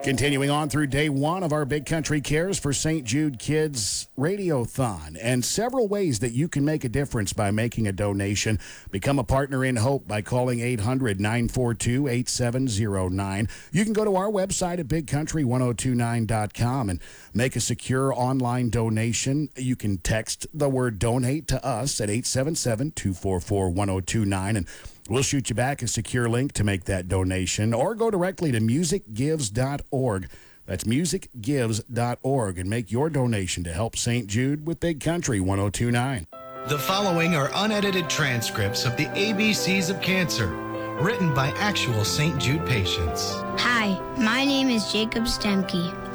Continuing on through day one of our Big Country Cares for St. Jude Kids Radiothon, and several ways that you can make a difference by making a donation. Become a partner in hope by calling 800-942-8709. You can go to our website at bigcountry1029.com and make a secure online donation. You can text the word donate to us at 877-244-1029, and we'll shoot you back a secure link to make that donation, or go directly to musicgives.org. That's musicgives.org, and make your donation to help St. Jude with Big Country 1029. The following are unedited transcripts of the ABCs of Cancer, written by actual St. Jude patients. Hi, my name is Jacob Stemke.